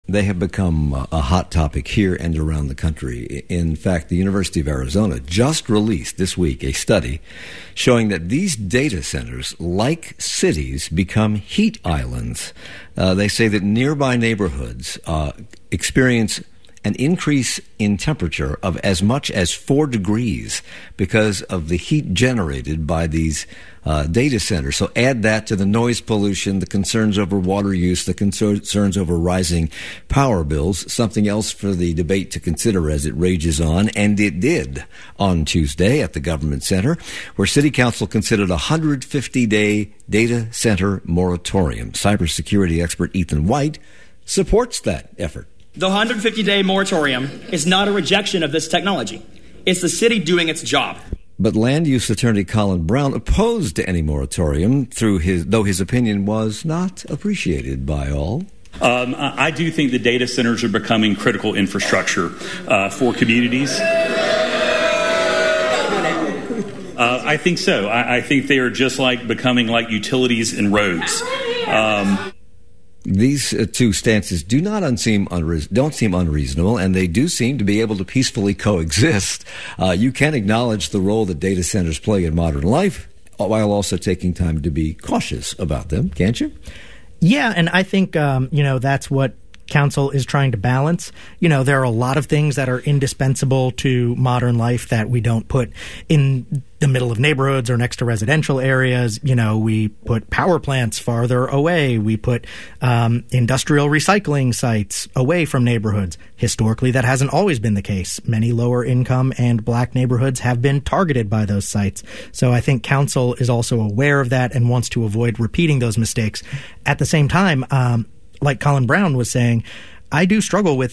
They have become a hot topic here and around the country. In fact, the University of Arizona just released this week a study showing that these data centers, like cities, become heat islands. They say that nearby neighborhoods experience an increase in temperature of as much as 4 degrees because of the heat generated by these data centers. So add that to the noise pollution, the concerns over water use, the concerns over rising power bills, something else for the debate to consider as it rages on. And it did on Tuesday at the Government Center, where City Council considered a 150-day data center moratorium. Cybersecurity expert Ethan White supports that effort. The 150-day moratorium is not a rejection of this technology. It's the city doing its job. But land use attorney Colin Brown opposed any moratorium, though his opinion was not appreciated by all. I do think the data centers are becoming critical infrastructure for communities. I think so. I think they are just becoming like utilities and roads. These two stances don't seem unreasonable, and they do seem to be able to peacefully coexist. You can acknowledge the role that data centers play in modern life while also taking time to be cautious about them, can't you? Yeah, and I think, that's what Council is trying to balance. There are a lot of things that are indispensable to modern life that we don't put in the middle of neighborhoods or next to residential areas. We put power plants farther away. We put industrial recycling sites away from neighborhoods. Historically, that hasn't always been the case. Many lower income and black neighborhoods have been targeted by those sites. So I think Council is also aware of that and wants to avoid repeating those mistakes. At the same time, like Colin Brown was saying, I do struggle with,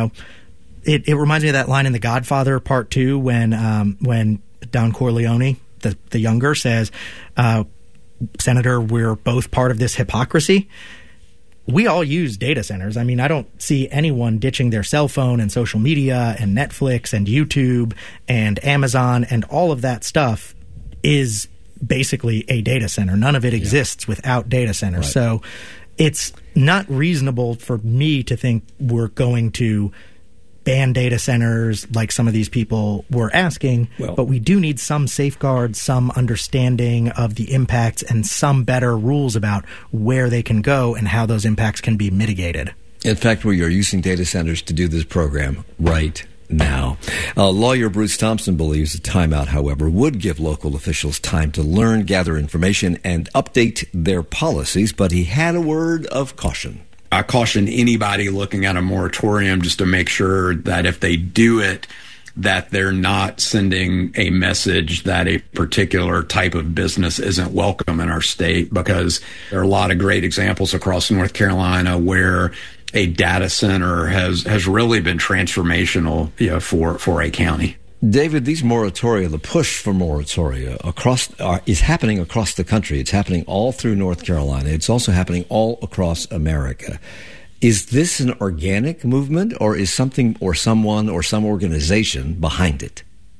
it reminds me of that line in The Godfather Part 2 when Don Corleone, the younger, says, Senator, we're both part of this hypocrisy. We all use data centers. I mean, I don't see anyone ditching their cell phone and social media and Netflix and YouTube and Amazon, and all of that stuff is basically a data center. None of it exists without data centers. Right. So it's not reasonable for me to think we're going to ban data centers like some of these people were asking, but we do need some safeguards, some understanding of the impacts, and some better rules about where they can go and how those impacts can be mitigated. In fact, we are using data centers to do this program right now. Lawyer Bruce Thompson believes a timeout, however, would give local officials time to learn, gather information, and update their policies, but he had a word of caution. I caution anybody looking at a moratorium just to make sure that if they do it, that they're not sending a message that a particular type of business isn't welcome in our state, because there are a lot of great examples across North Carolina where a data center has really been transformational, for a county. David, these moratoria, the push for moratoria is happening across the country. It's happening all through North Carolina. It's also happening all across America. Is this an organic movement, or is something or someone or some organization behind it?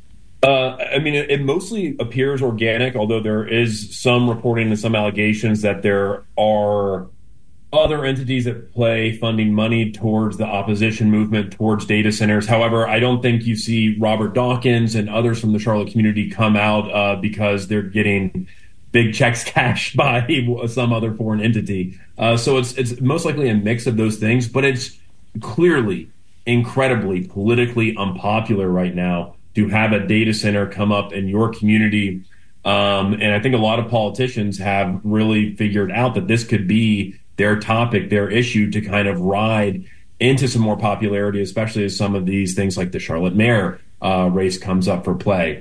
It mostly appears organic, although there is some reporting and some allegations that there are other entities that play funding money towards the opposition movement towards data centers. However, I don't think you see Robert Dawkins and others from the Charlotte community come out because they're getting big checks cashed by some other foreign entity. So it's most likely a mix of those things, but it's clearly incredibly politically unpopular right now to have a data center come up in your community. And I think a lot of politicians have really figured out that this could be their topic, their issue to kind of ride into some more popularity, especially as some of these things like the Charlotte mayor race comes up for play.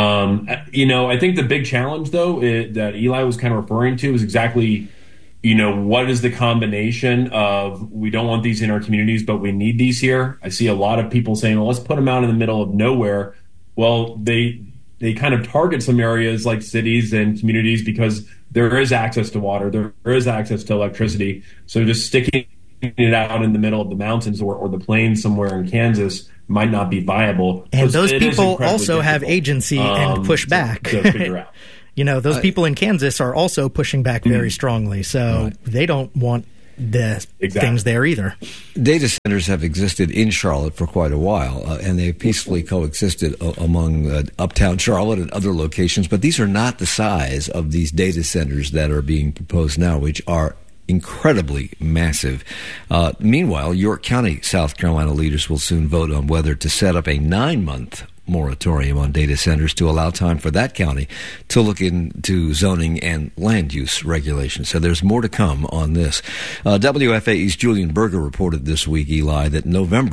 I think the big challenge, though, that Eli was kind of referring to is exactly, what is the combination of we don't want these in our communities, but we need these here. I see a lot of people saying, well, let's put them out in the middle of nowhere. Well, they kind of target some areas like cities and communities because there is access to water, there is access to electricity. So just sticking it out in the middle of the mountains or the plains somewhere in Kansas might not be viable. And those people also have agency and push back. To figure out. Those people in Kansas are also pushing back very strongly. So they don't want the things there either. Data centers have existed in Charlotte for quite a while, and they've peacefully coexisted among uptown Charlotte and other locations, but these are not the size of these data centers that are being proposed now, which are incredibly massive. Meanwhile, York County, South Carolina leaders will soon vote on whether to set up a 9-month moratorium on data centers to allow time for that county to look into zoning and land use regulations. So there's more to come on this. WFAE's Julian Berger reported this week, Eli, that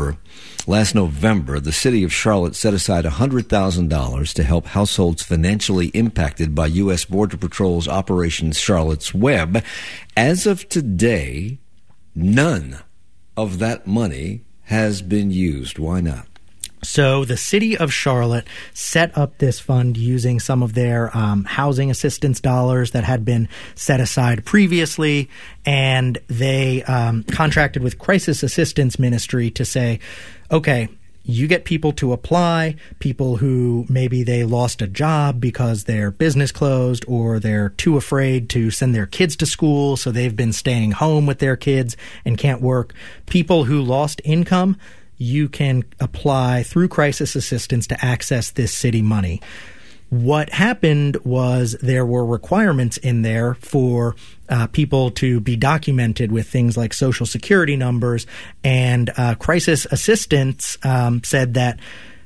last November, the city of Charlotte set aside $100,000 to help households financially impacted by U.S. Border Patrol's Operation Charlotte's Web. As of today, none of that money has been used. Why not? So the city of Charlotte set up this fund using some of their housing assistance dollars that had been set aside previously, and they contracted with Crisis Assistance Ministry to say, okay, you get people to apply, people who maybe they lost a job because their business closed or they're too afraid to send their kids to school, so they've been staying home with their kids and can't work. People who lost income, you can apply through crisis assistance to access this city money. What happened was there were requirements in there for people to be documented with things like social security numbers, and crisis assistance said that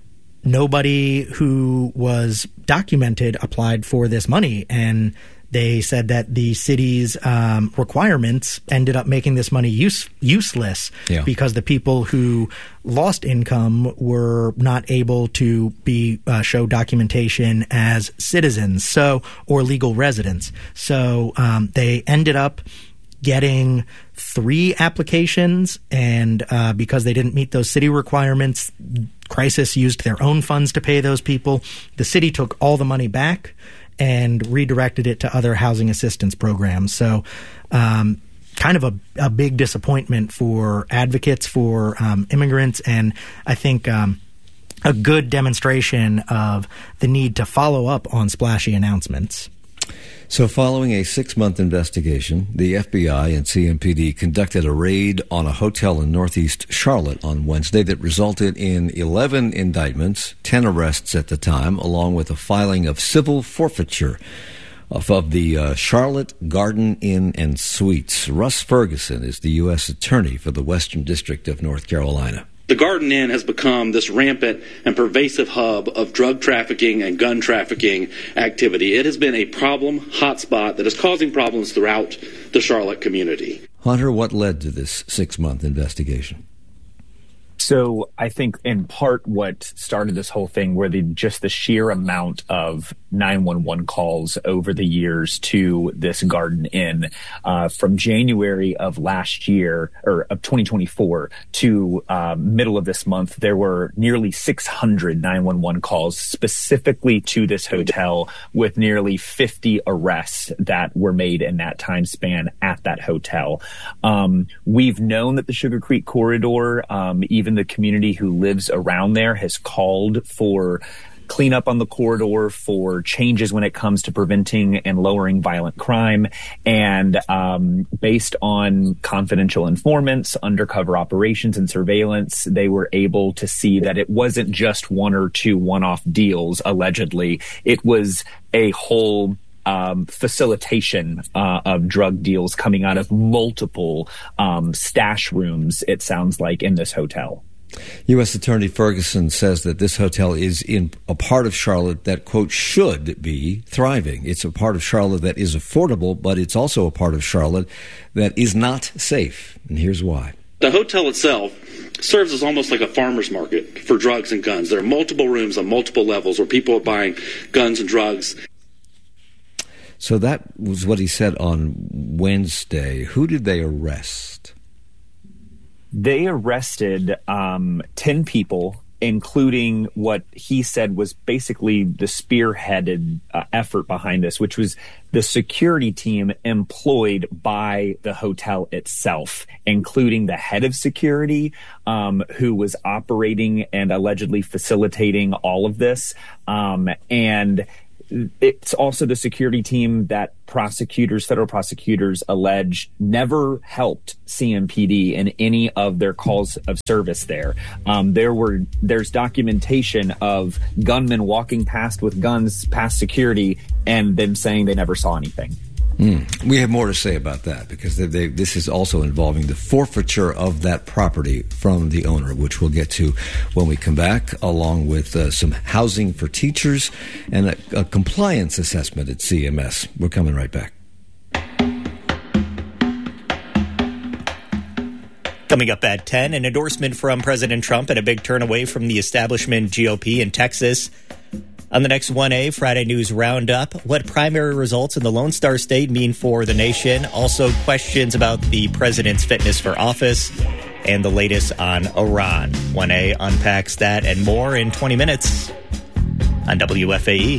nobody who was documented applied for this money, and they said that the city's requirements ended up making this money useless because the people who lost income were not able to show documentation as citizens, or legal residents. So they ended up getting 3 applications, and because they didn't meet those city requirements, Crisis used their own funds to pay those people. The city took all the money back and redirected it to other housing assistance programs. So kind of a big disappointment for advocates for immigrants, and I think a good demonstration of the need to follow up on splashy announcements. So following a 6-month investigation, the FBI and CMPD conducted a raid on a hotel in northeast Charlotte on Wednesday that resulted in 11 indictments, 10 arrests at the time, along with a filing of civil forfeiture of the Charlotte Garden Inn and Suites. Russ Ferguson is the U.S. Attorney for the Western District of North Carolina. The Garden Inn has become this rampant and pervasive hub of drug trafficking and gun trafficking activity. It has been a problem hotspot that is causing problems throughout the Charlotte community. Hunter, what led to this 6-month investigation? So I think in part what started this whole thing were just the sheer amount of 911 calls over the years to this Garden Inn. From January of last year, or of 2024 to middle of this month, there were nearly 600 911 calls specifically to this hotel, with nearly 50 arrests that were made in that time span at that hotel. We've known that the Sugar Creek corridor, even the community who lives around there, has called for cleanup on the corridor, for changes when it comes to preventing and lowering violent crime. And based on confidential informants, undercover operations, and surveillance, they were able to see that it wasn't just 1 or 2 one-off deals, allegedly. It was a whole facilitation of drug deals coming out of multiple stash rooms, it sounds like, in this hotel. U.S. Attorney Ferguson says that this hotel is in a part of Charlotte that, quote, should be thriving. It's a part of Charlotte that is affordable, but it's also a part of Charlotte that is not safe. And here's why. The hotel itself serves as almost like a farmer's market for drugs and guns. There are multiple rooms on multiple levels where people are buying guns and drugs. So that was what he said on Wednesday. Who did they arrest? They arrested 10 people, including what he said was basically the spearheaded effort behind this, which was the security team employed by the hotel itself, including the head of security, who was operating and allegedly facilitating all of this. And it's also the security team that federal prosecutors allege never helped CMPD in any of their calls of service there. There's documentation of gunmen walking past with guns past security and them saying they never saw anything. We have more to say about that because this is also involving the forfeiture of that property from the owner, which we'll get to when we come back, along with some housing for teachers and a compliance assessment at CMS. We're coming right back. Coming up at 10, an endorsement from President Trump and a big turn away from the establishment GOP in Texas. On the next 1A Friday News Roundup, what primary results in the Lone Star State mean for the nation. Also, questions about the president's fitness for office and the latest on Iran. 1A unpacks that and more in 20 minutes on WFAE.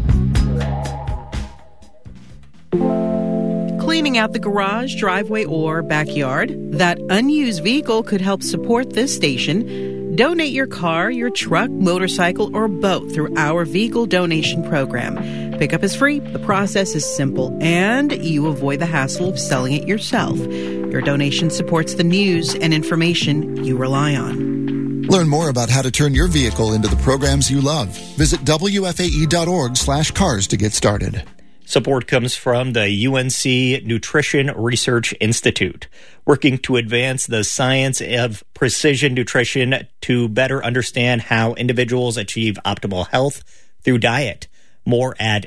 Cleaning out the garage, driveway, or backyard? That unused vehicle could help support this station. Donate your car, your truck, motorcycle, or boat through our vehicle donation program. Pickup is free, the process is simple, and you avoid the hassle of selling it yourself. Your donation supports the news and information you rely on. Learn more about how to turn your vehicle into the programs you love. Visit WFAE.org/cars to get started. Support comes from the UNC Nutrition Research Institute, working to advance the science of precision nutrition to better understand how individuals achieve optimal health through diet. More at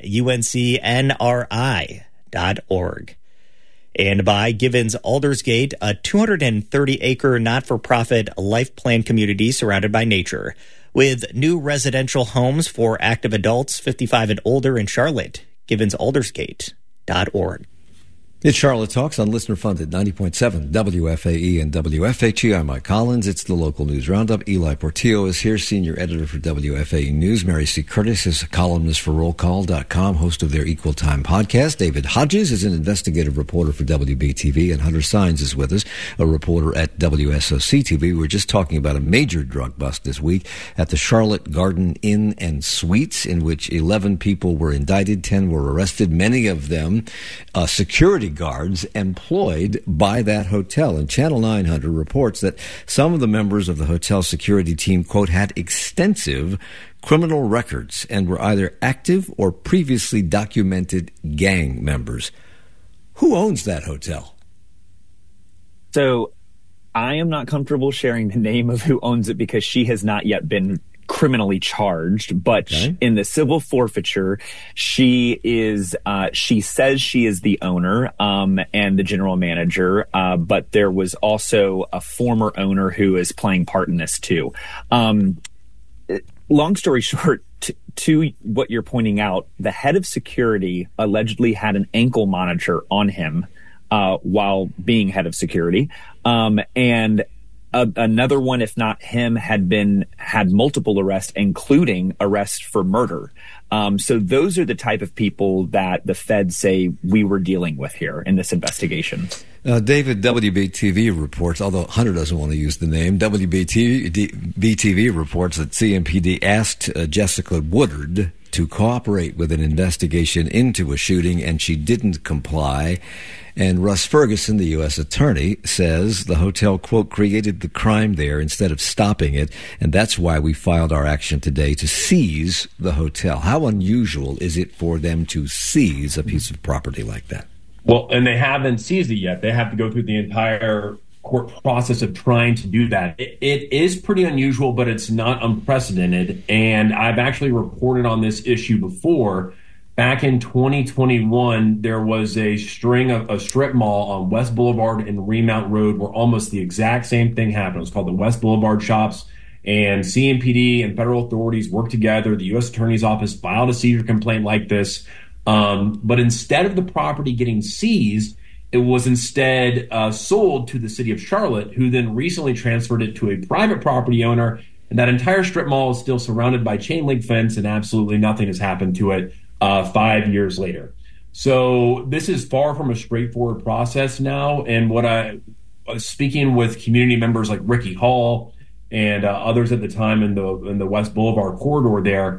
uncnri.org. And by Givens Aldersgate, a 230-acre not-for-profit life plan community surrounded by nature, with new residential homes for active adults 55 and older in Charlotte. GivensAldersgate.org. It's Charlotte Talks on listener-funded 90.7 WFAE and WFHE. I'm Mike Collins. It's the local news roundup. Eli Portillo is here, senior editor for WFAE News. Mary C. Curtis is a columnist for RollCall.com, host of their Equal Time podcast. David Hodges is an investigative reporter for WBTV, and Hunter Sines is with us, a reporter at WSOC-TV. We're just talking about a major drug bust this week at the Charlotte Garden Inn and Suites, in which 11 people were indicted, 10 were arrested, many of them security guards employed by that hotel. And Channel 9 Hunter reports that some of the members of the hotel security team, quote, had extensive criminal records and were either active or previously documented gang members. Who owns that hotel? So I am not comfortable sharing the name of who owns it because she has not yet been criminally charged, but in the civil forfeiture, she says she is the owner and the general manager, but there was also a former owner who is playing part in this too. Long story short, to what you're pointing out, the head of security allegedly had an ankle monitor on him while being head of security, and another one, if not him, had multiple arrests, including arrests for murder. So those are the type of people that the feds say we were dealing with here in this investigation. David, WBTV reports, although Hunter doesn't want to use the name, WBTV reports that CMPD asked Jessica Woodard to cooperate with an investigation into a shooting, and she didn't comply. And Russ Ferguson, the U.S. attorney, says the hotel, quote, created the crime there instead of stopping it, and that's why we filed our action today to seize the hotel. How unusual is it for them to seize a piece of property like that? Well, and they haven't seized it yet. They have to go through the entire court process of trying to do that. It is pretty unusual, but it's not unprecedented, and I've actually reported on this issue before. Back in 2021, there was a strip mall on West Boulevard and Remount Road where almost the exact same thing happened. It was called the West Boulevard Shops, and CMPD and federal authorities worked together. The U.S. Attorney's Office filed a seizure complaint like this, but instead of the property getting seized, it was instead sold to the city of Charlotte, who then recently transferred it to a private property owner, and that entire strip mall is still surrounded by chain link fence, and absolutely nothing has happened to it 5 years later. So this is far from a straightforward process now. And what I was speaking with community members like Ricky Hall and others at the time in the West Boulevard corridor there,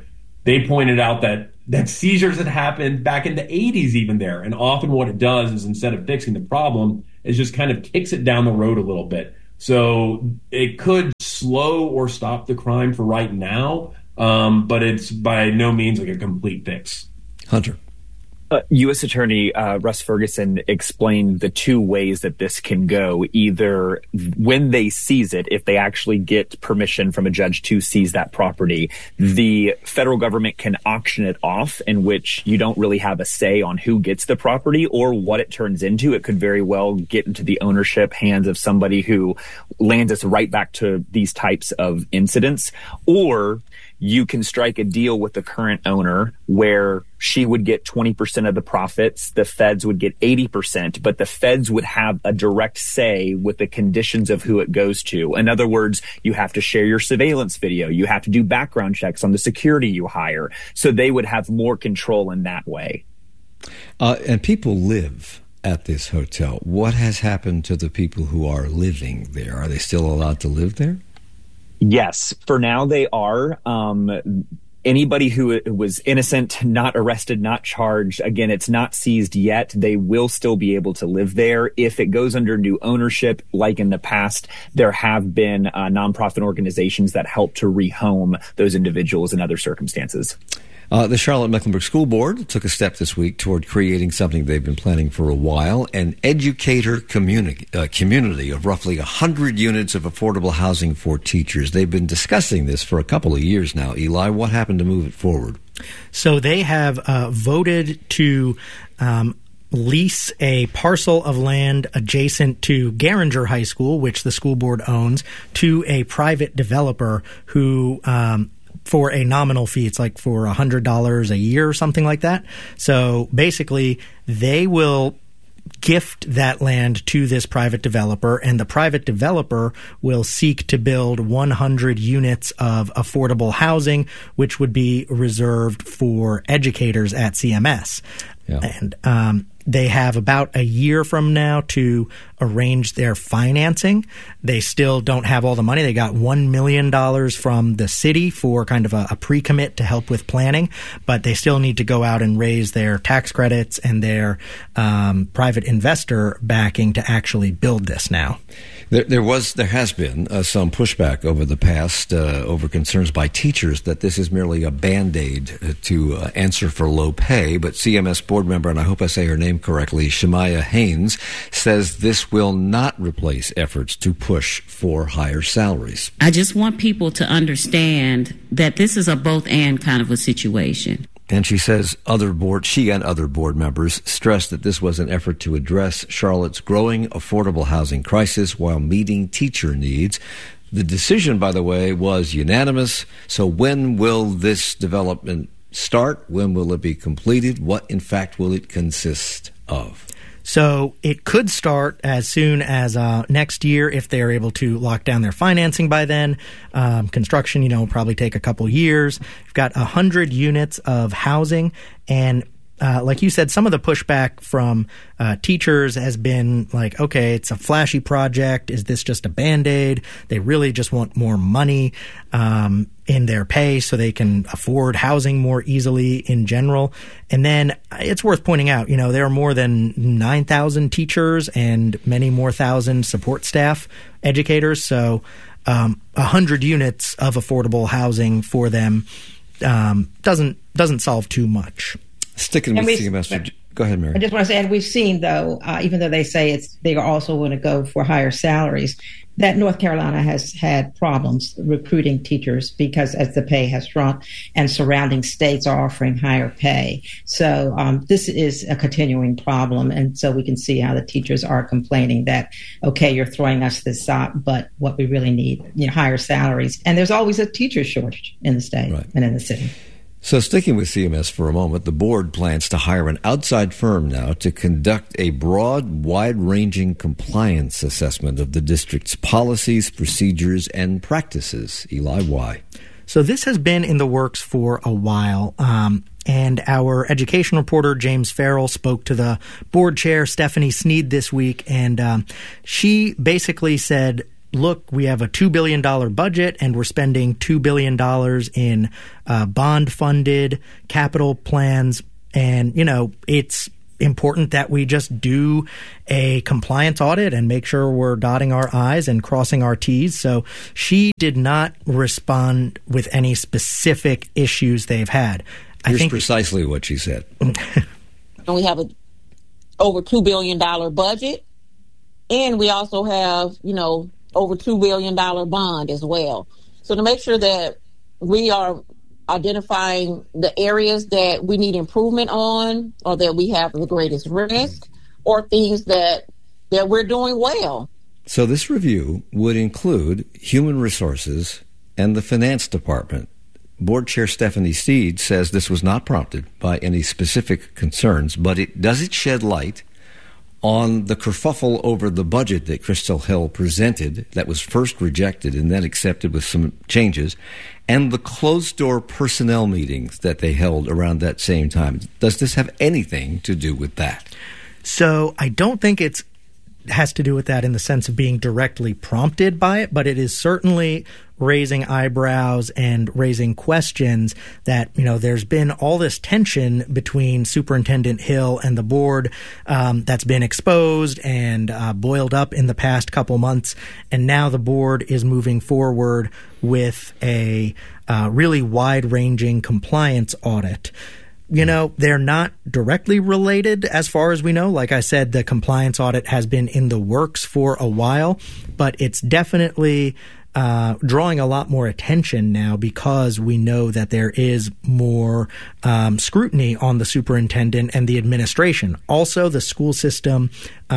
they pointed out that seizures had happened back in the 80s even there. And often what it does is, instead of fixing the problem, it just kind of kicks it down the road a little bit. So it could slow or stop the crime for right now, but it's by no means like a complete fix. Hunter. U.S. Attorney Russ Ferguson explained the two ways that this can go. Either when they seize it, if they actually get permission from a judge to seize that property, the federal government can auction it off, in which you don't really have a say on who gets the property or what it turns into. It could very well get into the ownership hands of somebody who lands us right back to these types of incidents. Or you can strike a deal with the current owner where she would get 20% of the profits, the feds would get 80%, but the feds would have a direct say with the conditions of who it goes to. In other words, you have to share your surveillance video, you have to do background checks on the security you hire, so they would have more control in that way. And people live at this hotel. What has happened to the people who are living there? Are they still allowed to live there? Yes, for now they are. Anybody who was innocent, not arrested, not charged, again, it's not seized yet. They will still be able to live there. If it goes under new ownership, like in the past, there have been nonprofit organizations that help to rehome those individuals in other circumstances. The Charlotte-Mecklenburg School Board took a step this week toward creating something they've been planning for a while, an educator community of roughly 100 units of affordable housing for teachers. They've been discussing this for a couple of years now. Eli, what happened to move it forward? So they have voted to lease a parcel of land adjacent to Garinger High School, which the school board owns, to a private developer who for a nominal fee. It's like for $100 a year or something like that. So basically, they will gift that land to this private developer, and the private developer will seek to build 100 units of affordable housing, which would be reserved for educators at CMS. Yeah. And they have about a year from now to arrange their financing. They still don't have all the money. They got $1 million from the city for kind of a pre-commit to help with planning, but they still need to go out and raise their tax credits and their private investor backing to actually build this now. There has been some pushback over the past over concerns by teachers that this is merely a Band-Aid to answer for low pay. But CMS board member, and I hope I say her name correctly, Shemaya Haynes, says this will not replace efforts to push for higher salaries. I just want people to understand that this is a both-and kind of a situation. And she says she and other board members stressed that this was an effort to address Charlotte's growing affordable housing crisis while meeting teacher needs. The decision, by the way, was unanimous. So when will this development start? When will it be completed? What, in fact, will it consist of? So it could start as soon as next year if they're able to lock down their financing by then. Construction, will probably take a couple years. We've got 100 units of housing, and like you said, some of the pushback from teachers has been like, okay, it's a flashy project. Is this just a Band-Aid? They really just want more money in their pay so they can afford housing more easily in general. And then it's worth pointing out, there are more than 9,000 teachers and many more thousand support staff educators. So 100 units of affordable housing for them doesn't solve too much. Sticking with CMS. Go ahead, Mary. I just want to say, and we've seen, though, even though they say they also want to go for higher salaries, that North Carolina has had problems recruiting teachers because as the pay has shrunk and surrounding states are offering higher pay. So this is a continuing problem. And so we can see how the teachers are complaining that, okay, you're throwing us this up, but what we really need, higher salaries. And there's always a teacher shortage in the state and in the city. So sticking with CMS for a moment, the board plans to hire an outside firm now to conduct a broad, wide-ranging compliance assessment of the district's policies, procedures, and practices. Eli, why? So this has been in the works for a while. And our education reporter, James Farrell, spoke to the board chair, Stephanie Sneed, this week. And she basically said, look, we have a $2 billion budget and we're spending $2 billion in bond-funded capital plans. And, it's important that we just do a compliance audit and make sure we're dotting our I's and crossing our T's. So she did not respond with any specific issues they've had. Here's precisely what she said. And we have a over $2 billion budget, and we also have, over $2 billion bond as well. So to make sure that we are identifying the areas that we need improvement on, or that we have the greatest risk, or things that we're doing well. So this review would include human resources and the finance department. Board Chair Stephanie Steed says this was not prompted by any specific concerns, but does it shed light on the kerfuffle over the budget that Crystal Hill presented that was first rejected and then accepted with some changes, and the closed-door personnel meetings that they held around that same time? Does this have anything to do with that? So I don't think it has to do with that in the sense of being directly prompted by it, but it is certainly raising eyebrows and raising questions that, there's been all this tension between Superintendent Hill and the board that's been exposed and boiled up in the past couple months. And now the board is moving forward with a really wide-ranging compliance audit. They're not directly related as far as we know. Like I said, the compliance audit has been in the works for a while, but it's definitely drawing a lot more attention now because we know that there is more scrutiny on the superintendent and the administration. Also, the school system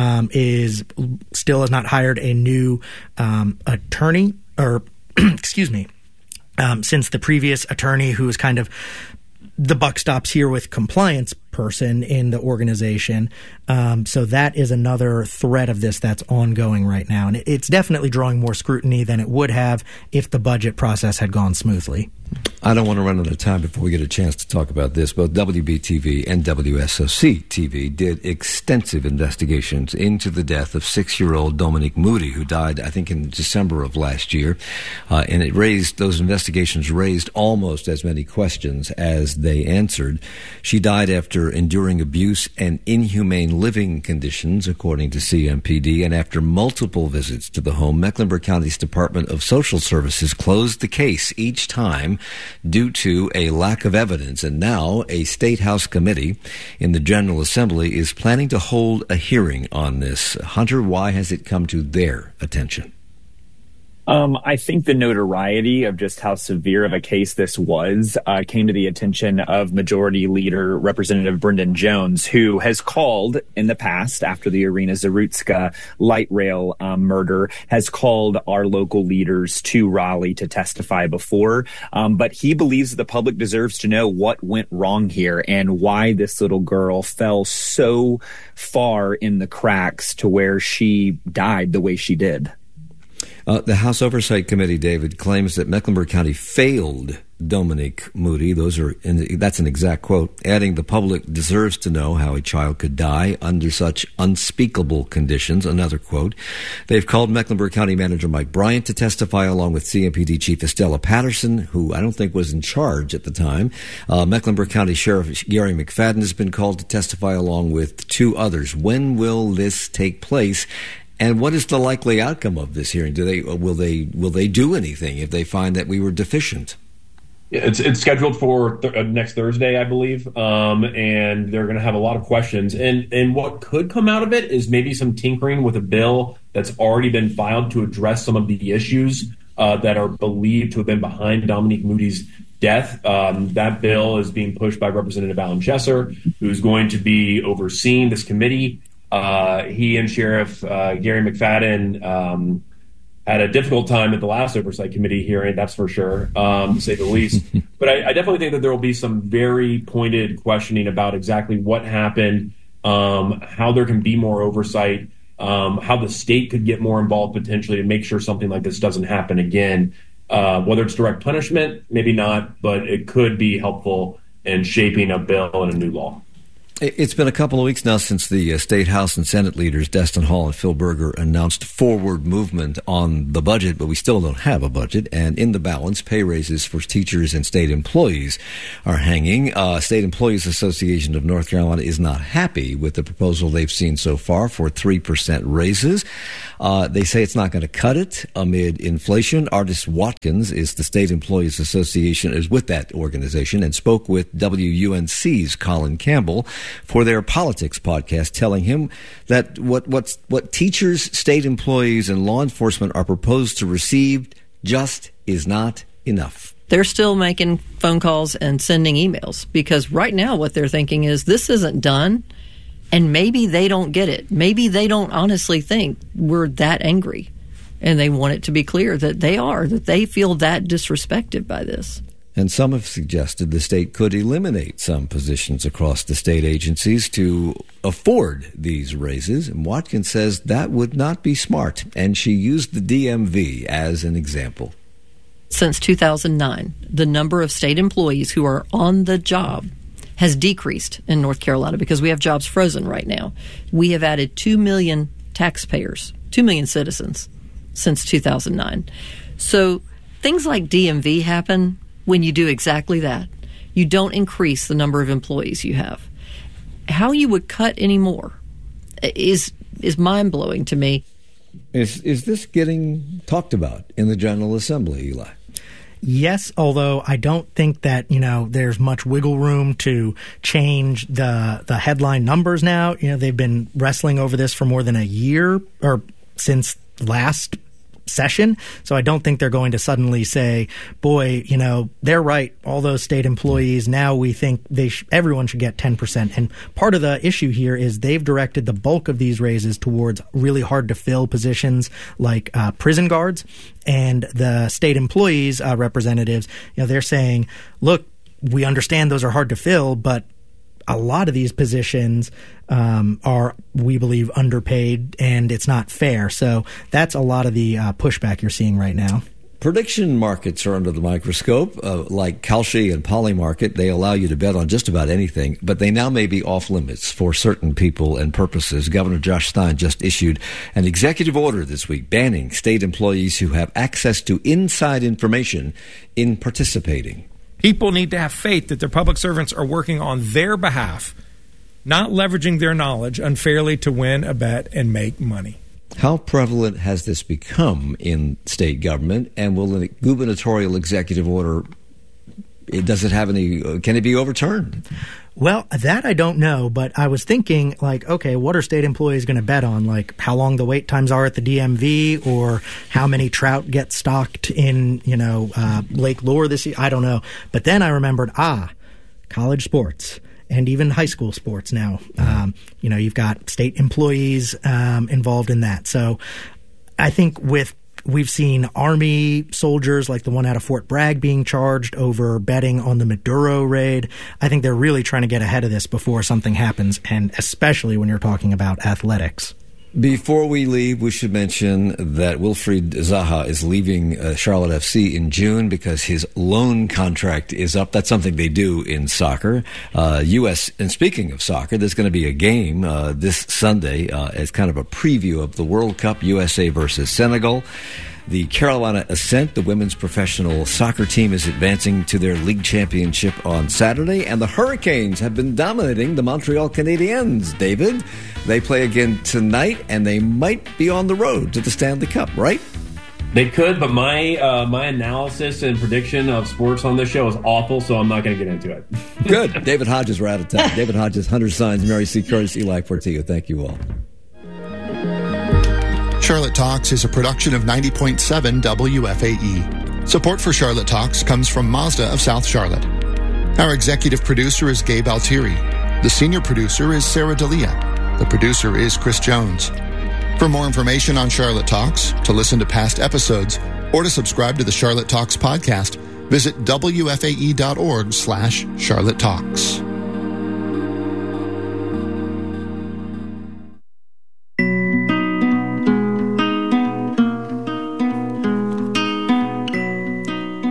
still has not hired a new attorney, or excuse me, since the previous attorney, who is kind of the buck stops here with compliance person in the organization. So that is another thread of this that's ongoing right now. And it's definitely drawing more scrutiny than it would have if the budget process had gone smoothly. I don't want to run out of time before we get a chance to talk about this. Both WBTV and WSOC TV did extensive investigations into the death of 6-year-old Dominique Moody, who died, I think, in December of last year. And those investigations raised almost as many questions as they answered. She died after enduring abuse and inhumane living conditions, according to CMPD, and after multiple visits to the home. Mecklenburg County's Department of Social Services closed the case each time due to a lack of evidence. And now a State House committee in the General Assembly is planning to hold a hearing on this. Hunter, why has it come to their attention? I think the notoriety of just how severe of a case this was came to the attention of Majority Leader Representative Brendan Jones, who has called in the past, after the Irina Zarutska light rail murder, has called our local leaders to Raleigh to testify before. But he believes that the public deserves to know what went wrong here and why this little girl fell so far in the cracks to where she died the way she did. The House Oversight Committee, David, claims that Mecklenburg County failed Dominique Moody. That's an exact quote, adding the public deserves to know how a child could die under such unspeakable conditions. Another quote. They've called Mecklenburg County Manager Mike Bryant to testify, along with CMPD Chief Estella Patterson, who I don't think was in charge at the time. Mecklenburg County Sheriff Gary McFadden has been called to testify, along with 2 others. When will this take place? And what is the likely outcome of this hearing? Will they do anything if they find that we were deficient? Yeah, it's scheduled for next Thursday, I believe, and they're going to have a lot of questions. And what could come out of it is maybe some tinkering with a bill that's already been filed to address some of the issues that are believed to have been behind Dominique Moody's death. That bill is being pushed by Representative Alan Chesser, who's going to be overseeing this committee. He and Sheriff Gary McFadden had a difficult time at the last Oversight Committee hearing, that's for sure, to say the least. But I definitely think that there will be some very pointed questioning about exactly what happened, how there can be more oversight, how the state could get more involved potentially to make sure something like this doesn't happen again. Whether it's direct punishment, maybe not, but it could be helpful in shaping a bill and a new law. It's been a couple of weeks now since the State House and Senate leaders, Destin Hall and Phil Berger, announced forward movement on the budget, but we still don't have a budget. And in the balance, pay raises for teachers and state employees are hanging. State Employees Association of North Carolina is not happy with the proposal they've seen so far for 3% raises. They say it's not going to cut it amid inflation. Ardis Watkins is the State Employees Association, is with that organization, and spoke with WUNC's Colin Campbell for their politics podcast, telling him that what teachers, state employees, and law enforcement are proposed to receive just is not enough. They're still making phone calls and sending emails because right now what they're thinking is this isn't done, and maybe they don't get it. Maybe they don't honestly think we're that angry, and they want it to be clear that they feel that disrespected by this. And some have suggested the state could eliminate some positions across the state agencies to afford these raises. And Watkins says that would not be smart. And she used the DMV as an example. Since 2009, the number of state employees who are on the job has decreased in North Carolina because we have jobs frozen right now. We have added 2 million taxpayers, 2 million citizens since 2009. So things like DMV happen when you do exactly that. You don't increase the number of employees you have. How you would cut any more is mind-blowing to me. Is this getting talked about in the General Assembly, Eli? Yes, although I don't think that, there's much wiggle room to change the headline numbers now. They've been wrestling over this for more than a year, or since last session. So I don't think they're going to suddenly say, boy, they're right, all those state employees, now we think everyone should get 10%. And part of the issue here is they've directed the bulk of these raises towards really hard to fill positions like prison guards. And the state employees representatives, they're saying, look, we understand those are hard to fill, but a lot of these positions are, we believe, underpaid, and it's not fair. So that's a lot of the pushback you're seeing right now. Prediction markets are under the microscope, like Kalshi and Polymarket. They allow you to bet on just about anything, but they now may be off limits for certain people and purposes. Governor Josh Stein just issued an executive order this week banning state employees who have access to inside information in participating. People need to have faith that their public servants are working on their behalf, not leveraging their knowledge unfairly to win a bet and make money. How prevalent has this become in state government, and will the gubernatorial executive order, can it be overturned? Well, that I don't know, but I was thinking, okay, what are state employees going to bet on? Like how long the wait times are at the DMV, or how many trout get stocked in, Lake Lure this year? I don't know. But then I remembered, college sports and even high school sports now. You've got state employees involved in that. So I think we've seen Army soldiers like the one out of Fort Bragg being charged over betting on the Maduro raid. I think they're really trying to get ahead of this before something happens, and especially when you're talking about athletics. Before we leave, we should mention that Wilfried Zaha is leaving Charlotte FC in June because his loan contract is up. That's something they do in soccer. And speaking of soccer, there's going to be a game this Sunday as kind of a preview of the World Cup, USA versus Senegal. The Carolina Ascent, the women's professional soccer team, is advancing to their league championship on Saturday, and the Hurricanes have been dominating the Montreal Canadiens, David. They play again tonight, and they might be on the road to the Stanley Cup, right? They could, but my analysis and prediction of sports on this show is awful, so I'm not going to get into it. Good. David Hodges, we're out of time. David Hodges, Hunter Signs, Mary C. Curtis, Eli Portillo. Thank you all. Charlotte Talks is a production of 90.7 WFAE. Support for Charlotte Talks comes from Mazda of South Charlotte. Our executive producer is Gabe Altieri. The senior producer is Sarah D'Elia. The producer is Chris Jones. For more information on Charlotte Talks, to listen to past episodes, or to subscribe to the Charlotte Talks podcast, visit WFAE.org/Charlotte Talks.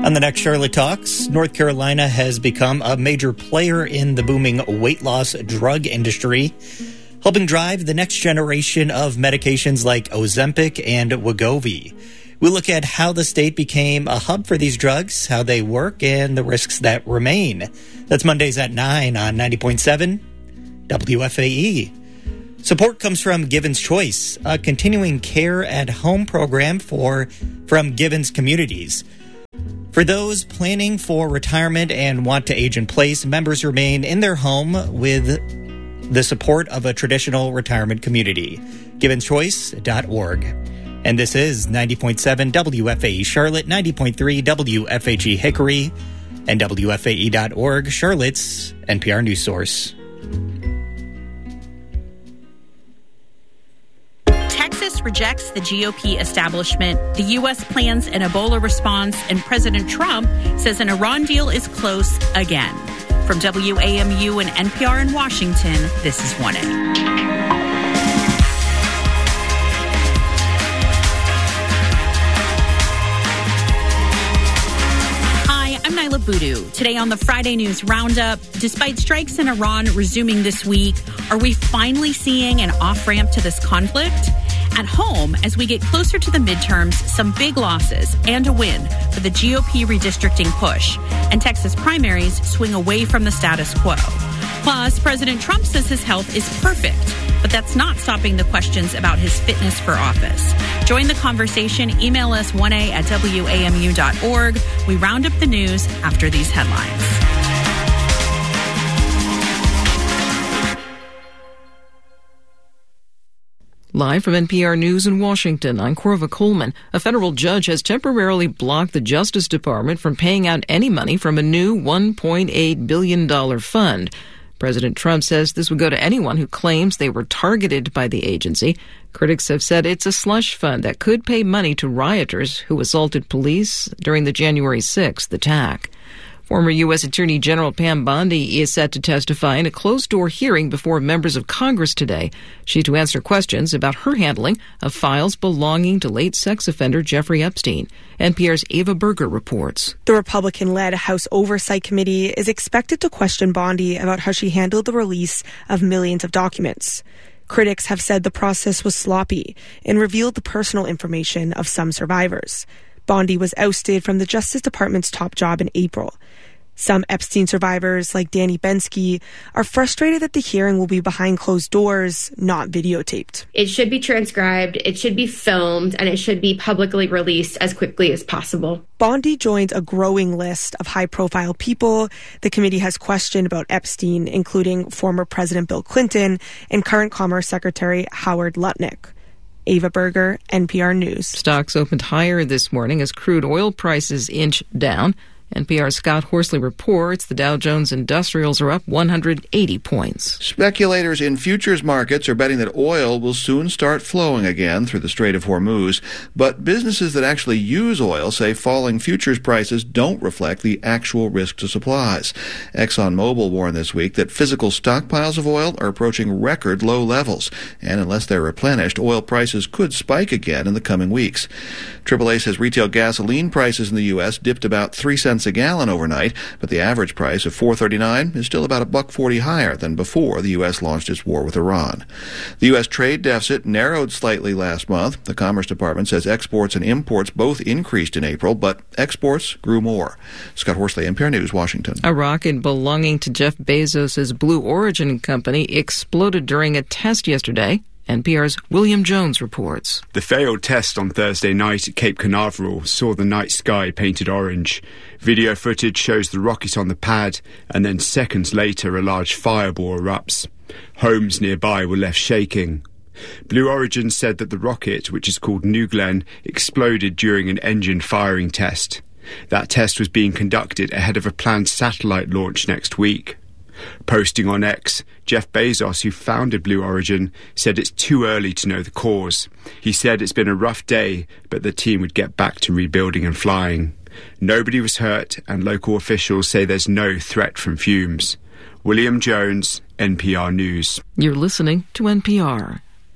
On the next Charlotte Talks, North Carolina has become a major player in the booming weight loss drug industry, helping drive the next generation of medications like Ozempic and Wegovy. We'll look at how the state became a hub for these drugs, how they work, and the risks that remain. That's Mondays at 9 on 90.7 WFAE. Support comes from Givens Choice, a continuing care at home program from Givens Communities. For those planning for retirement and want to age in place, members remain in their home with the support of a traditional retirement community. GivensChoice.org. And this is 90.7 WFAE Charlotte, 90.3 WFAG Hickory, and WFAE.org, Charlotte's NPR news source. Texas rejects the GOP establishment. The U.S. plans an Ebola response, and President Trump says an Iran deal is close again. From WAMU and NPR in Washington, this is 1A. Nyla Boodoo. Today on the Friday News Roundup, despite strikes in Iran resuming this week, are we finally seeing an off-ramp to this conflict? At home, as we get closer to the midterms, some big losses and a win for the GOP redistricting push, and Texas primaries swing away from the status quo. Plus, President Trump says his health is perfect, but that's not stopping the questions about his fitness for office. Join the conversation. Email us 1a@wamu.org. We round up the news after these headlines. Live from NPR News in Washington, I'm Corva Coleman. A federal judge has temporarily blocked the Justice Department from paying out any money from a new $1.8 billion fund. President Trump says this would go to anyone who claims they were targeted by the agency. Critics have said it's a slush fund that could pay money to rioters who assaulted police during the January 6th attack. Former U.S. Attorney General Pam Bondi is set to testify in a closed-door hearing before members of Congress today. She's to answer questions about her handling of files belonging to late sex offender Jeffrey Epstein. NPR's Ava Berger reports. The Republican-led House Oversight Committee is expected to question Bondi about how she handled the release of millions of documents. Critics have said the process was sloppy and revealed the personal information of some survivors. Bondi was ousted from the Justice Department's top job in April. Some Epstein survivors, like Danny Bensky, are frustrated that the hearing will be behind closed doors, not videotaped. It should be transcribed, it should be filmed, and it should be publicly released as quickly as possible. Bondi joins a growing list of high-profile people the committee has questioned about Epstein, including former President Bill Clinton and current Commerce Secretary Howard Lutnick. Ava Berger, NPR News. Stocks opened higher this morning as crude oil prices inch down. NPR's Scott Horsley reports the Dow Jones Industrials are up 180 points. Speculators in futures markets are betting that oil will soon start flowing again through the Strait of Hormuz, but businesses that actually use oil say falling futures prices don't reflect the actual risk to supplies. ExxonMobil warned this week that physical stockpiles of oil are approaching record low levels, and unless they're replenished, oil prices could spike again in the coming weeks. AAA says retail gasoline prices in the U.S. dipped about 3 cents a gallon overnight, but the average price of $4.39 is still about $1.40 higher than before the U.S. launched its war with Iran. The U.S. trade deficit narrowed slightly last month. The Commerce Department says exports and imports both increased in April, but exports grew more. Scott Horsley, NPR News, Washington. A rocket belonging to Jeff Bezos' Blue Origin company exploded during a test yesterday. NPR's William Jones reports. The failed test on Thursday night at Cape Canaveral saw the night sky painted orange. Video footage shows the rocket on the pad, and then seconds later a large fireball erupts. Homes nearby were left shaking. Blue Origin said that the rocket, which is called New Glenn, exploded during an engine firing test. That test was being conducted ahead of a planned satellite launch next week. Posting on X, Jeff Bezos, who founded Blue Origin, said it's too early to know the cause. He said it's been a rough day, but the team would get back to rebuilding and flying. Nobody was hurt, and local officials say there's no threat from fumes. William Jones, NPR News. You're listening to NPR.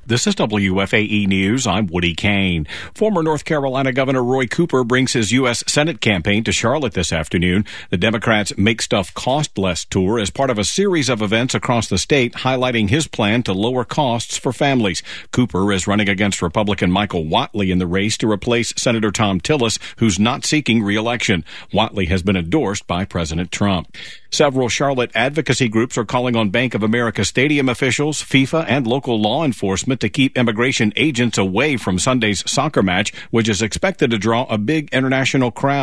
This is WFAE News. I'm Woody Kane. Former North Carolina Governor Roy Cooper brings his U.S. Senate campaign to Charlotte this afternoon. The Democrats' Make Stuff Cost Less tour is part of a series of events across the state highlighting his plan to lower costs for families. Cooper is running against Republican Michael Whatley in the race to replace Senator Thom Tillis, who's not seeking re-election. Whatley has been endorsed by President Trump. Several Charlotte advocacy groups are calling on Bank of America stadium officials, FIFA, and local law enforcement to keep immigration agents away from Sunday's soccer match, which is expected to draw a big international crowd.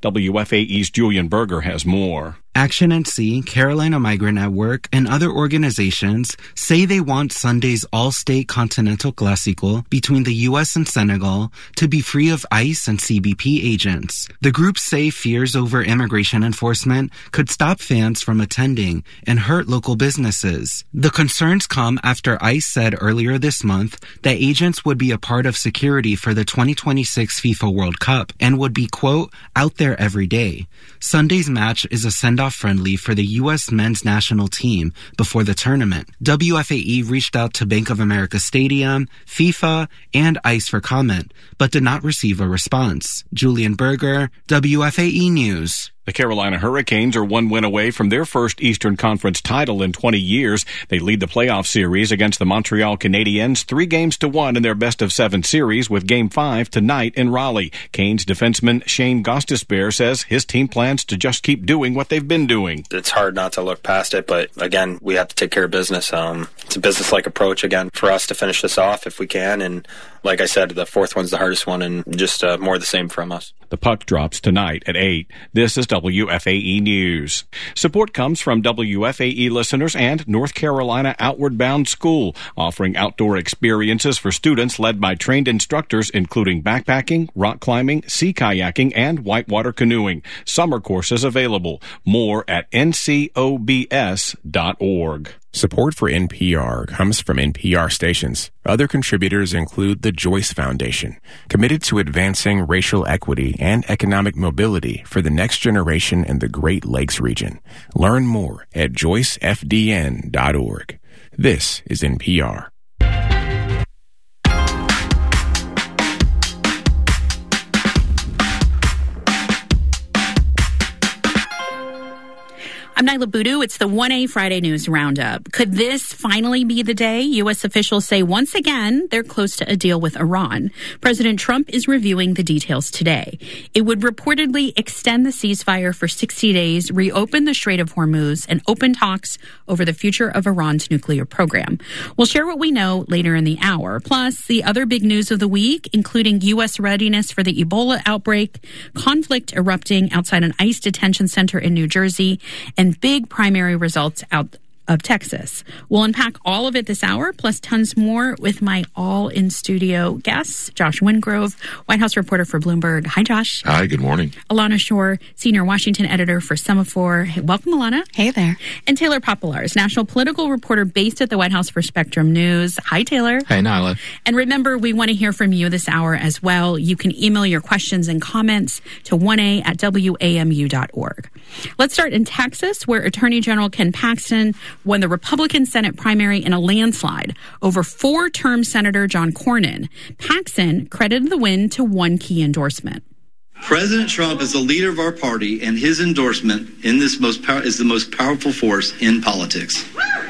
WFAE's Julian Berger has more. Action NC, Carolina Migrant at Work, and other organizations say they want Sunday's All-State Continental Clásico between the U.S. and Senegal to be free of ICE and CBP agents. The groups say fears over immigration enforcement could stop fans from attending and hurt local businesses. The concerns come after ICE said earlier this month that agents would be a part of security for the 2026 FIFA World Cup and would be, quote, out there every day. Sunday's match is a send-off friendly for the U.S. men's national team before the tournament. WFAE reached out to Bank of America Stadium, FIFA, and ICE for comment, but did not receive a response. Julian Berger, WFAE News. The Carolina Hurricanes are one win away from their first Eastern Conference title in 20 years. They lead the playoff series against the Montreal Canadiens 3-1 in their best-of-7 series, with Game 5 tonight in Raleigh. Canes defenseman Shane Gostisbehere says his team plans to just keep doing what they've been doing. It's hard not to look past it, but again, we have to take care of business. It's a business-like approach, again, for us to finish this off if we can, and like I said, the fourth one's the hardest one, and just more of the same from us. The puck drops tonight at 8. This is WFAE News. Support comes from WFAE listeners and North Carolina Outward Bound School, offering outdoor experiences for students led by trained instructors, including backpacking, rock climbing, sea kayaking, and whitewater canoeing. Summer courses available. More at ncobs.org. Support for NPR comes from NPR stations. Other contributors include the Joyce Foundation, committed to advancing racial equity and economic mobility for the next generation in the Great Lakes region. Learn more at joycefdn.org. This is NPR. I'm Nyla Boodoo. It's the 1A Friday News Roundup. Could this finally be the day? U.S. officials say once again they're close to a deal with Iran. President Trump is reviewing the details today. It would reportedly extend the ceasefire for 60 days, reopen the Strait of Hormuz, and open talks over the future of Iran's nuclear program. We'll share what we know later in the hour. Plus, the other big news of the week, including U.S. readiness for the Ebola outbreak, conflict erupting outside an ICE detention center in New Jersey, and big primary results out of Texas. We'll unpack all of it this hour, plus tons more with my all-in-studio guests, Josh Wingrove, White House reporter for Bloomberg. Hi, Josh. Hi, good morning. Alana Shore, senior Washington editor for Semaphore. Hey, welcome, Alana. Hey there. And Taylor Popolars, national political reporter based at the White House for Spectrum News. Hi, Taylor. Hey, Nyla. And remember, we want to hear from you this hour as well. You can email your questions and comments to 1a@wamu.org. Let's start in Texas, where Attorney General Ken Paxton won the Republican Senate primary in a landslide over four-term Senator John Cornyn. Paxton credited the win to one key endorsement. President Trump is the leader of our party, and his endorsement in this is the most powerful force in politics.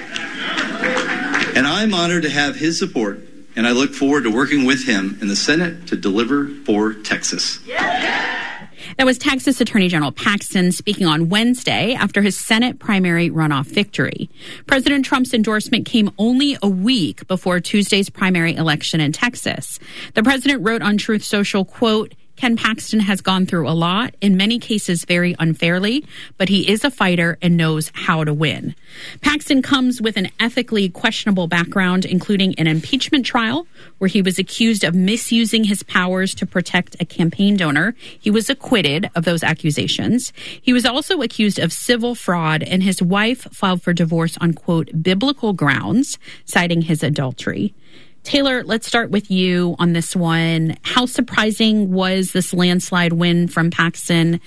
And I'm honored to have his support, and I look forward to working with him in the Senate to deliver for Texas. That was Texas Attorney General Paxton speaking on Wednesday after his Senate primary runoff victory. President Trump's endorsement came only a week before Tuesday's primary election in Texas. The president wrote on Truth Social, quote, Ken Paxton has gone through a lot, in many cases very unfairly, but he is a fighter and knows how to win. Paxton comes with an ethically questionable background, including an impeachment trial where he was accused of misusing his powers to protect a campaign donor. He was acquitted of those accusations. He was also accused of civil fraud, and his wife filed for divorce on, quote, biblical grounds, citing his adultery. Taylor, let's start with you on this one. How surprising was this landslide win from Paxton?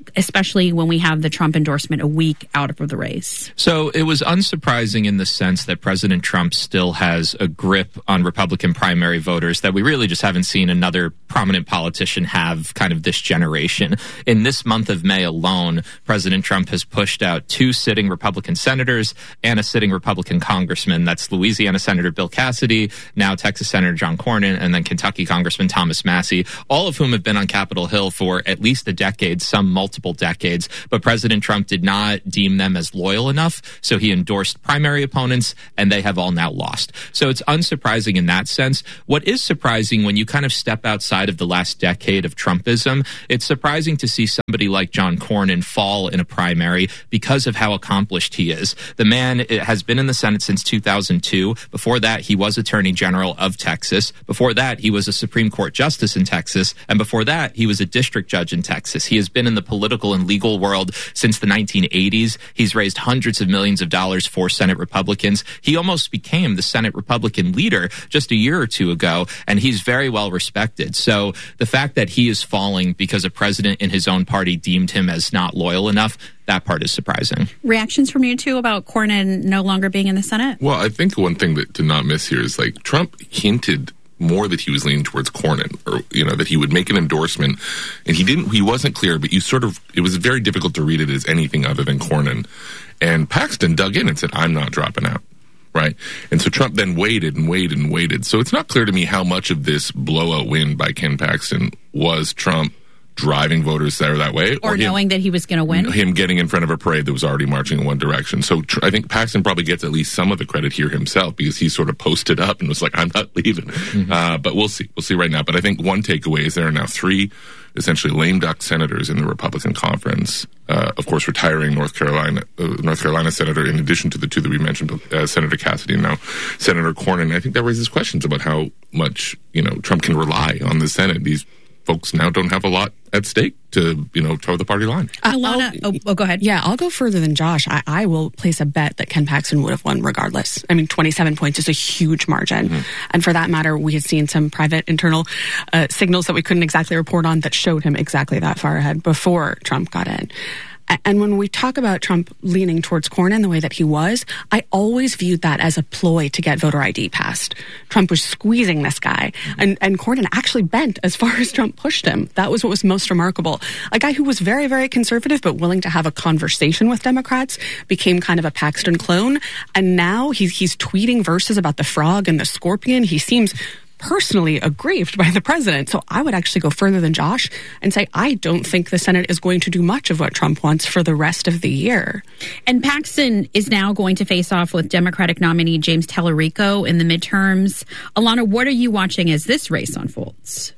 especially when we have the Trump endorsement a week out of the race? So it was unsurprising in the sense that President Trump still has a grip on Republican primary voters that we really just haven't seen another prominent politician have kind of this generation. In this month of May alone, President Trump has pushed out 2 sitting Republican senators and a sitting Republican congressman. That's Louisiana Senator Bill Cassidy, now Texas Senator John Cornyn, and then Kentucky Congressman Thomas Massie, all of whom have been on Capitol Hill for at least a decade, some multiple decades. But President Trump did not deem them as loyal enough, so he endorsed primary opponents, and they have all now lost. So it's unsurprising in that sense. What is surprising when you kind of step outside of the last decade of Trumpism, it's surprising to see somebody like John Cornyn fall in a primary because of how accomplished he is. The man has been in the Senate since 2002. Before that, he was Attorney General of Texas. Before that, he was a Supreme Court Justice in Texas. And before that, he was a district judge in Texas. He has been in the political and legal world since the 1980s. He's raised hundreds of millions of dollars for Senate Republicans. He almost became the Senate Republican leader just a year or two ago, and he's very well respected. So the fact that he is falling because a president in his own party deemed him as not loyal enough, that part is surprising. Reactions from you two about Cornyn no longer being in the Senate? Well, I think one thing that to not miss here is like Trump hinted more that he was leaning towards Cornyn, or that he would make an endorsement, and he wasn't clear, but it was very difficult to read it as anything other than Cornyn. And Paxton dug in and said, I'm not dropping out. Right. And so Trump then waited and waited and waited. So it's not clear to me how much of this blowout win by Ken Paxton was Trump driving voters there that way, or knowing that he was going to win, him getting in front of a parade that was already marching in one direction. So I think Paxton probably gets at least some of the credit here himself, because he sort of posted up and was like, I'm not leaving. But we'll see right now. But I think one takeaway is there are now 3 essentially lame duck senators in the Republican conference. Of course, retiring North Carolina senator, in addition to the 2 that we mentioned, Senator Cassidy and now Senator Cornyn. I think that raises questions about how much Trump can rely on the Senate. These folks now don't have a lot at stake to, toe the party line. Alana, go ahead. Yeah, I'll go further than Josh. I will place a bet that Ken Paxton would have won regardless. I mean, 27 points is a huge margin. And for that matter, we had seen some private internal signals that we couldn't exactly report on that showed him exactly that far ahead before Trump got in. And when we talk about Trump leaning towards Cornyn the way that he was, I always viewed that as a ploy to get voter ID passed. Trump was squeezing this guy, and Cornyn actually bent as far as Trump pushed him. That was what was most remarkable. A guy who was very, very conservative but willing to have a conversation with Democrats became kind of a Paxton clone, and now he's tweeting verses about the frog and the scorpion. He seems personally aggrieved by the president. So I would actually go further than Josh and say I don't think the Senate is going to do much of what Trump wants for the rest of the year. And Paxton is now going to face off with Democratic nominee James Tallarico in the midterms. Alana, what are you watching as this race unfolds?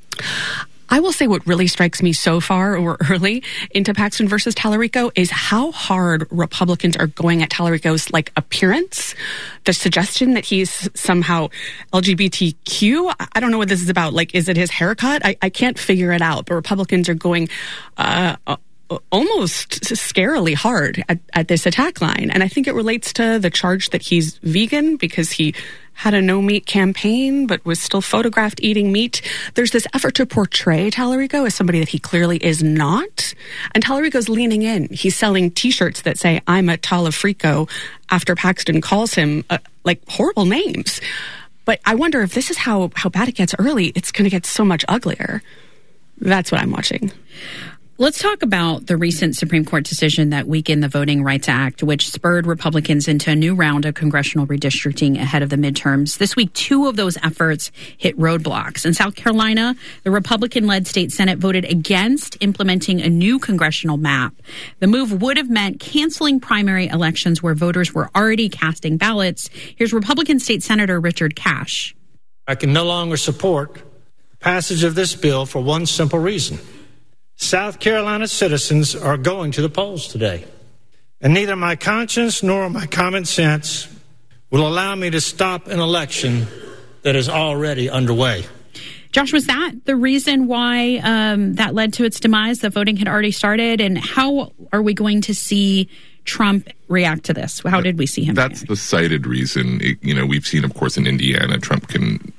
I will say what really strikes me so far or early into Paxton versus Tallarico is how hard Republicans are going at Tallarico's appearance. The suggestion that he's somehow LGBTQ, I don't know what this is about. Is it his haircut? I can't figure it out. But Republicans are going almost scarily hard at this attack line. And I think it relates to the charge that he's vegan because he had a no-meat campaign, but was still photographed eating meat. There's this effort to portray Tallarico as somebody that he clearly is not. And Tallarico's leaning in. He's selling T-shirts that say, I'm a Tallafrico, after Paxton calls him, horrible names. But I wonder if this is how bad it gets early, it's going to get so much uglier. That's what I'm watching. Let's talk about the recent Supreme Court decision that weakened the Voting Rights Act, which spurred Republicans into a new round of congressional redistricting ahead of the midterms. This week, 2 of those efforts hit roadblocks. In South Carolina, the Republican-led state Senate voted against implementing a new congressional map. The move would have meant canceling primary elections where voters were already casting ballots. Here's Republican State Senator Richard Cash. I can no longer support passage of this bill for one simple reason. South Carolina citizens are going to the polls today, and neither my conscience nor my common sense will allow me to stop an election that is already underway. Josh, was that the reason why that led to its demise? The voting had already started, and how are we going to see Trump react to this? How did we see him react? The cited reason. We've seen, of course, in Indiana, Trump can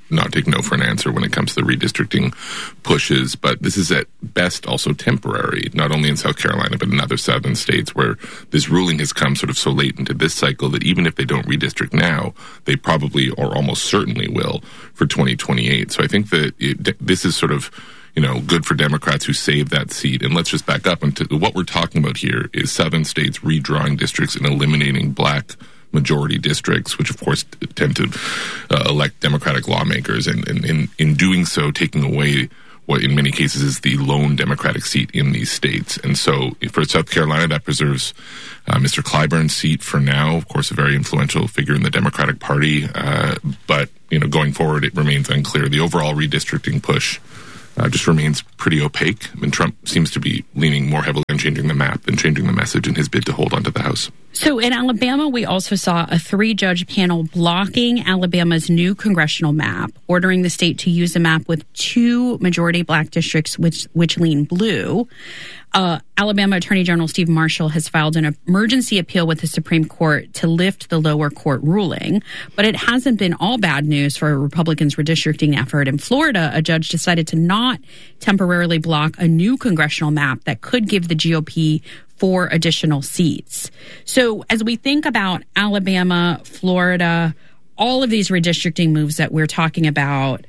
not take no for an answer when it comes to the redistricting pushes. But this is at best also temporary, not only in South Carolina, but in other southern states where this ruling has come sort of so late into this cycle that even if they don't redistrict now, they probably or almost certainly will for 2028. So I think that this is sort of, good for Democrats who saved that seat. And let's just back up. And what we're talking about here is southern states redrawing districts and eliminating black majority districts, which of course tend to elect Democratic lawmakers, and in doing so, taking away what in many cases is the lone Democratic seat in these states. And so for South Carolina, that preserves Mr. Clyburn's seat for now, of course, a very influential figure in the Democratic Party. But, going forward, it remains unclear. The overall redistricting push just remains pretty opaque. And Trump seems to be leaning more heavily on changing the map than changing the message in his bid to hold onto the House. So in Alabama, we also saw a 3-judge panel blocking Alabama's new congressional map, ordering the state to use a map with 2 majority black districts which lean blue. Alabama Attorney General Steve Marshall has filed an emergency appeal with the Supreme Court to lift the lower court ruling. But it hasn't been all bad news for a Republicans' redistricting effort. In Florida, a judge decided to not temporarily block a new congressional map that could give the GOP 4 additional seats. So as we think about Alabama, Florida, all of these redistricting moves that we're talking about,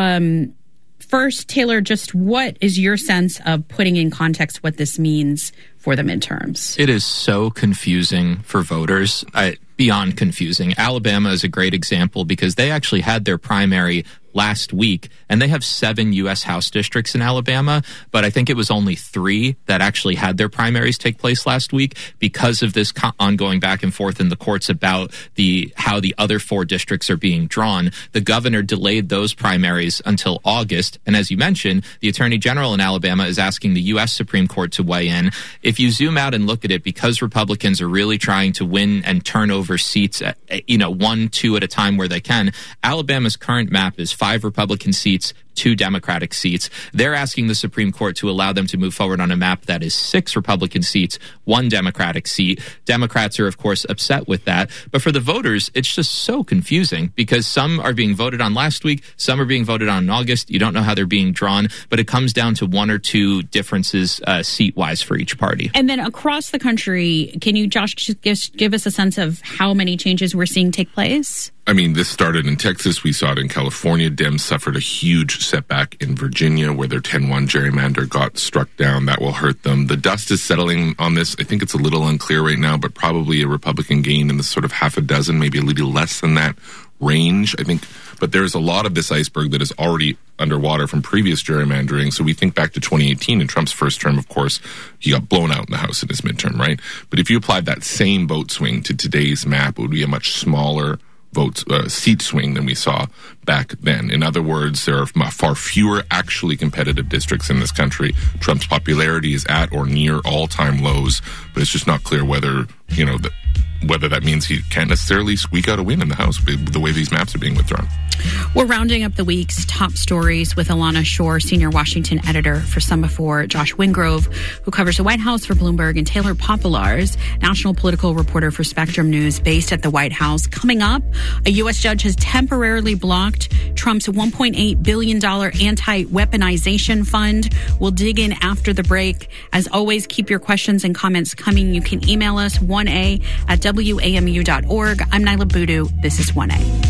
first, Taylor, just what is your sense of putting in context what this means for the midterms? It is so confusing for voters, beyond confusing. Alabama is a great example because they actually had their primary last week, and they have 7 U.S. House districts in Alabama, but I think it was only 3 that actually had their primaries take place last week because of this ongoing back and forth in the courts about how the other 4 districts are being drawn. The governor delayed those primaries until August, and as you mentioned, the Attorney General in Alabama is asking the U.S. Supreme Court to weigh in. If you zoom out and look at it, because Republicans are really trying to win and turn over seats, 1, 2 at a time where they can, Alabama's current map is 5 Republican seats, 2 Democratic seats. They're asking the Supreme Court to allow them to move forward on a map that is 6 Republican seats, 1 Democratic seat. Democrats are, of course, upset with that. But for the voters, it's just so confusing because some are being voted on last week, some are being voted on in August. You don't know how they're being drawn, but it comes down to 1 or 2 differences seat-wise for each party. And then across the country, can you, Josh, just give us a sense of how many changes we're seeing take place? I mean, this started in Texas. We saw it in California. Dems suffered a huge setback in Virginia where their 10-1 gerrymander got struck down. That will hurt them. The dust is settling on this. I think it's a little unclear right now, but probably a Republican gain in the sort of half a dozen, maybe a little less than that range, I think. But there's a lot of this iceberg that is already underwater from previous gerrymandering. So we think back to 2018 in Trump's first term, of course, he got blown out in the House in his midterm, right? But if you applied that same vote swing to today's map, it would be a much smaller seat swing than we saw back then. In other words, there are far fewer actually competitive districts in this country. Trump's popularity is at or near all-time lows, but it's just not clear whether that means he can't necessarily squeak out a win in the House the way these maps are being withdrawn. We're rounding up the week's top stories with Alana Shore, senior Washington editor for Semaphore, Josh Wingrove, who covers the White House for Bloomberg, and Taylor Popolars, national political reporter for Spectrum News based at the White House. Coming up, a U.S. judge has temporarily blocked Trump's $1.8 billion anti-weaponization fund. We'll dig in after the break. As always, keep your questions and comments coming. You can email us 1A@WAMU.org. I'm Nyla Boodoo. This is 1A.